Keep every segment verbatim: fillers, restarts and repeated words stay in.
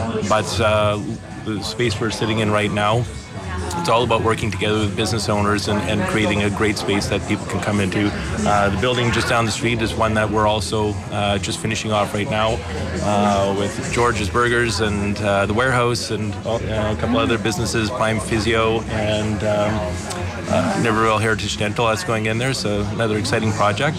but uh, the space we're sitting in right now, it's all about working together with business owners and, and creating a great space that people can come into. Uh, the building just down the street is one that we're also uh, just finishing off right now uh, with George's Burgers and uh, the Warehouse and uh, a couple other businesses, Prime Physio and um, uh, Niverville Heritage Dental that's going in there. So another exciting project.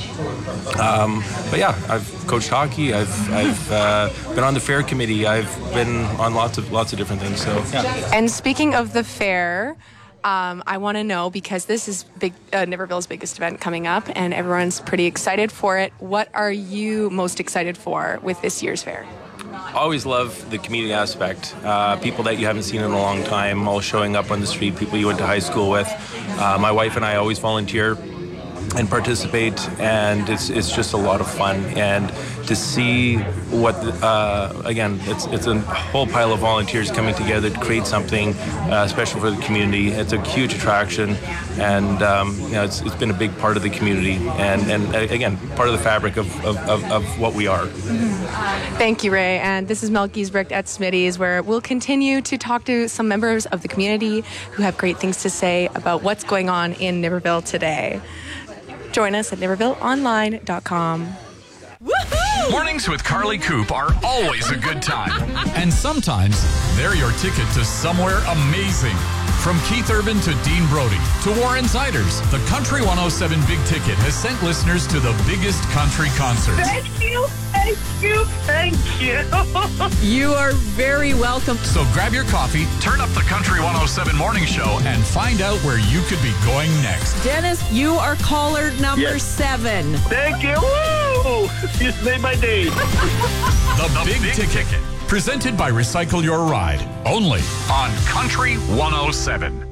Um, but yeah, I've coached hockey. I've I've uh, been on the fair committee. I've been on lots of lots of different things. So yeah. And speaking of the fair, um, I want to know, because this is big, uh, Niverville's biggest event coming up, and everyone's pretty excited for it. What are you most excited for with this year's fair? Always love the community aspect. Uh, people that you haven't seen in a long time, all showing up on the street. People you went to high school with. Uh, my wife and I always volunteer and participate, and it's it's just a lot of fun. And to see what uh, again, it's it's a whole pile of volunteers coming together to create something uh, special for the community. It's a huge attraction, and um, you know, it's it's been a big part of the community, and and again, part of the fabric of of, of, of what we are. Mm-hmm. Thank you, Ray. And this is Mel Giesbrecht at Smitty's, where we'll continue to talk to some members of the community who have great things to say about what's going on in Niverville today. Join us at niverville online dot com. Woohoo! Mornings with Carly Coop are always a good time. And sometimes they're your ticket to somewhere amazing. From Keith Urban to Dean Brody to Warren Ziders, the Country one oh seven Big Ticket has sent listeners to the biggest country concerts. Thank you, thank you, thank you. You are very welcome. So grab your coffee, turn up the Country one oh seven Morning Show, and find out where you could be going next. Dennis, you are caller number yes. seven. Thank you. Woo! You made my day. The, the Big, Big Ticket. Ticket. Presented by Recycle Your Ride. Only on Country one oh seven.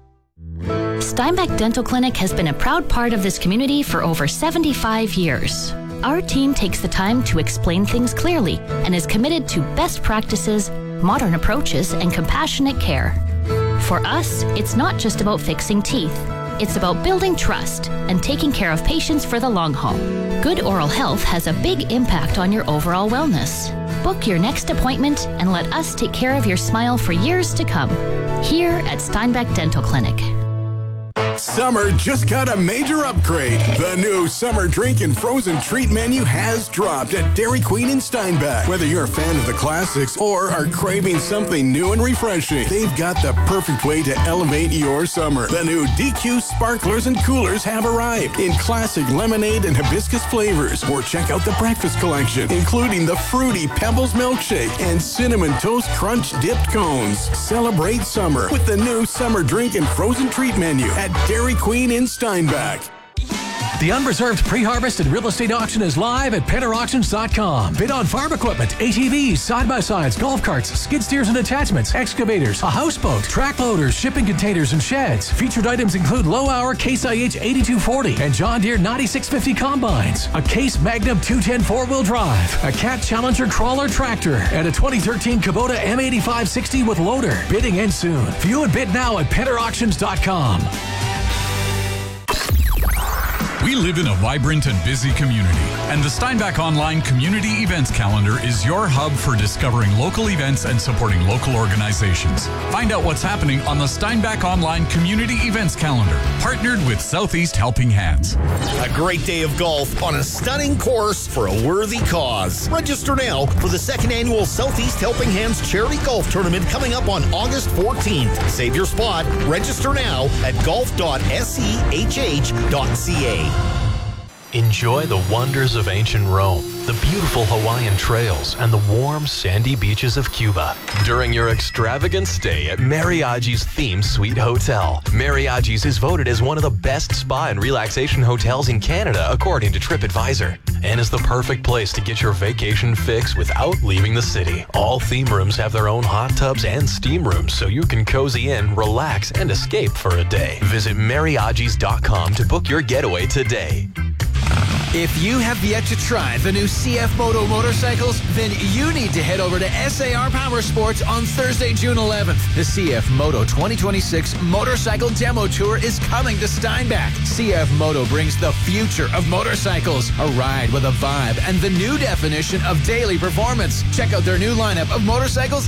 Steinbeck Dental Clinic has been a proud part of this community for over seventy-five years. Our team takes the time to explain things clearly and is committed to best practices, modern approaches, and compassionate care. For us, it's not just about fixing teeth. It's about building trust and taking care of patients for the long haul. Good oral health has a big impact on your overall wellness. Book your next appointment and let us take care of your smile for years to come. Here at Steinbeck Dental Clinic. Summer just got a major upgrade. The new summer drink and frozen treat menu has dropped at Dairy Queen in Steinbeck. Whether you're a fan of the classics or are craving something new and refreshing, they've got the perfect way to elevate your summer. The new D Q sparklers and coolers have arrived in classic lemonade and hibiscus flavors. Or check out the breakfast collection, including the fruity Pebbles milkshake and cinnamon toast crunch dipped cones. Celebrate summer with the new summer drink and frozen treat menu at Dairy Queen in Steinbeck. The unreserved pre-harvest and real estate auction is live at penner auctions dot com. Bid on farm equipment, A T Vs, side-by-sides, golf carts, skid steers and attachments, excavators, a houseboat, track loaders, shipping containers, and sheds. Featured items include low-hour Case I H eighty-two forty and John Deere ninety-six fifty combines, a Case Magnum two ten four-wheel drive, a Cat Challenger crawler tractor, and a twenty thirteen Kubota M eighty-five sixty with loader. Bidding ends soon. View and bid now at penner auctions dot com. We live in a vibrant and busy community, and the Steinbeck Online Community Events Calendar is your hub for discovering local events and supporting local organizations. Find out what's happening on the Steinbeck Online Community Events Calendar, partnered with Southeast Helping Hands. A great day of golf on a stunning course for a worthy cause. Register now for the second annual Southeast Helping Hands Charity Golf Tournament coming up on August fourteenth. Save your spot. Register now at golf dot sehh dot c a. Enjoy the wonders of ancient Rome, the beautiful Hawaiian trails, and the warm, sandy beaches of Cuba during your extravagant stay at Mariagi's Theme Suite Hotel. Mariagi's is voted as one of the best spa and relaxation hotels in Canada, according to TripAdvisor, and is the perfect place to get your vacation fix without leaving the city. All theme rooms have their own hot tubs and steam rooms, so you can cozy in, relax, and escape for a day. Visit mariagis dot com to book your getaway today. If you have yet to try the new C F Moto motorcycles, then you need to head over to S A R Power Sports on Thursday, June eleventh. The C F Moto twenty twenty-six Motorcycle Demo Tour is coming to Steinbeck. C F Moto brings the future of motorcycles, a ride with a vibe, and the new definition of daily performance. Check out their new lineup of motorcycles